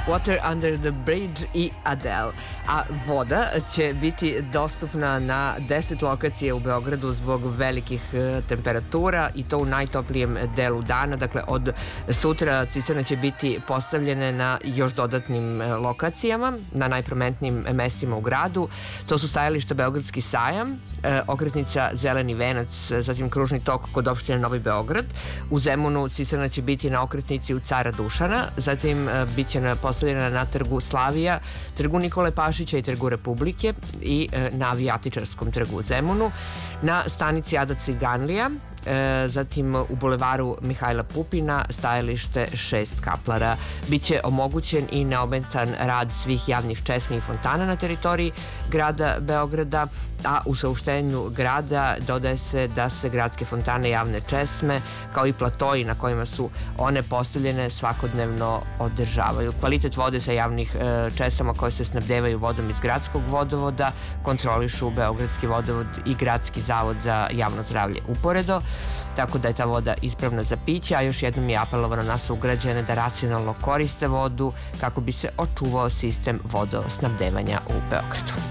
Water Under the Bridge i Adele. A voda će biti dostupna na 10 lokacija u Beogradu zbog velikih temperatura i to u najtoplijem delu dana. Dakle, od sutra cisterne će biti postavljene na još dodatnim lokacijama, na najprometnijim mestima u gradu. To su stajališta Beogradski sajam, okretnica Zeleni venac, zatim kružni tok kod opštine Novi Beograd. U Zemunu cisterna će biti na okretnici u Cara Dušana, zatim biće postavljena na trgu Slavija, trgu Nikole Pašića i trgu Republike i na Avijatičarskom trgu u Zemunu, na stanici Ada Ciganlija, zatim u bulevaru Mihajla Pupina stajalište 6 kaplara. Biće omogućen i neometan rad svih javnih česmi i fontana na teritoriji grada Beograda, a u saopštenju grada dodaje se da se gradske fontane, javne česme kao i platoji na kojima su one postavljene svakodnevno održavaju. Kvalitet vode sa javnih česama koje se snabdevaju vodom iz gradskog vodovoda kontrolišu Beogradski vodovod i Gradski zavod za javno zdravlje uporedo, tako da je ta voda ispravna za piće, a još jednom je apelovano na sugrađane da racionalno koriste vodu kako bi se očuvao sistem vodosnabdevanja u Beogradu.